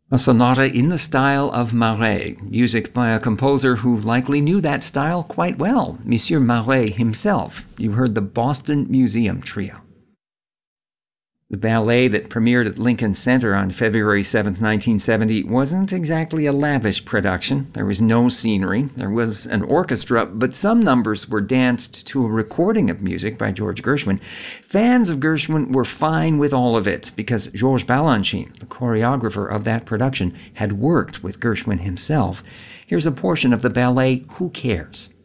A sonata in the style of Marais, music by a composer who likely knew that style quite well, Monsieur Marais himself. You heard the Boston Museum Trio. The ballet that premiered at Lincoln Center on February 7, 1970, wasn't exactly a lavish production. There was no scenery. There was an orchestra, but some numbers were danced to a recording of music by George Gershwin. Fans of Gershwin were fine with all of it because Georges Balanchine, the choreographer of that production, had worked with Gershwin himself. Here's a portion of the ballet Who Cares?